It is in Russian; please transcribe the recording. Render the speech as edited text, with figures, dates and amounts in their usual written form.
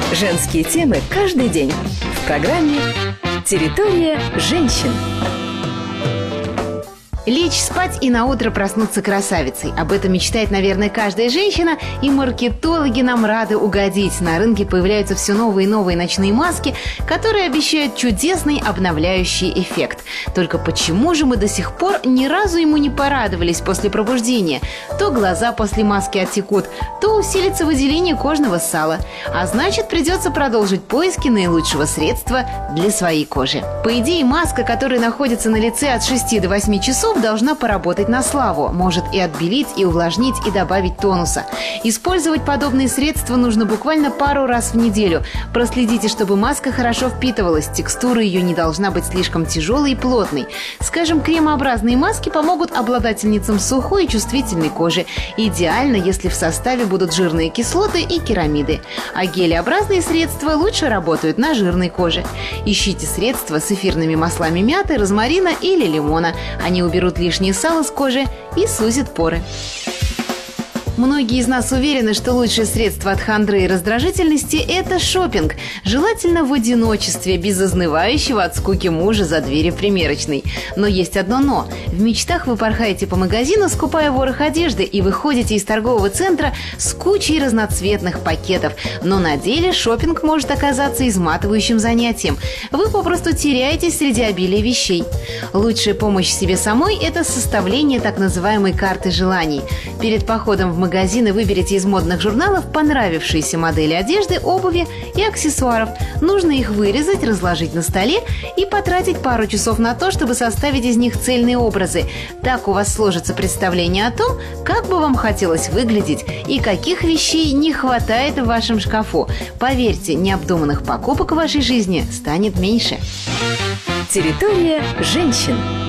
Женские темы каждый день в программе «Территория женщин». Лечь спать и наутро проснуться красавицей. Об этом мечтает, наверное, каждая женщина, и маркетологи нам рады угодить. На рынке появляются все новые и новые ночные маски, которые обещают чудесный обновляющий эффект. Только почему же мы до сих пор ни разу ему не порадовались после пробуждения? То глаза после маски оттекут, то усилится выделение кожного сала. А значит, придется продолжить поиски наилучшего средства для своей кожи. По идее, маска, которая находится на лице от 6 до 8 часов, должна поработать на славу. Может и отбелить, и увлажнить, и добавить тонуса. Использовать подобные средства нужно буквально пару раз в неделю. Проследите, чтобы маска хорошо впитывалась. Текстура ее не должна быть слишком тяжелой и плотной. Скажем, кремообразные маски помогут обладательницам сухой и чувствительной кожи. Идеально, если в составе будут жирные кислоты и керамиды. А гелеобразные средства лучше работают на жирной коже. Ищите средства с эфирными маслами мяты, розмарина или лимона. Они уберут лишнее сало с кожи и сузят поры. Многие из нас уверены, что лучшее средство от хандры и раздражительности – это шопинг. Желательно в одиночестве, без изнывающего от скуки мужа за дверью примерочной. Но есть одно «но». В мечтах вы порхаете по магазину, скупая ворох одежды, и выходите из торгового центра с кучей разноцветных пакетов. Но на деле шопинг может оказаться изматывающим занятием. Вы попросту теряетесь среди обилия вещей. Лучшая помощь себе самой – это составление так называемой карты желаний. Перед походом в магазины выберите из модных журналов понравившиеся модели одежды, обуви и аксессуаров. Нужно их вырезать, разложить на столе и потратить пару часов на то, чтобы составить из них цельные образы. Так у вас сложится представление о том, как бы вам хотелось выглядеть и каких вещей не хватает в вашем шкафу. Поверьте, необдуманных покупок в вашей жизни станет меньше. Территория женщин.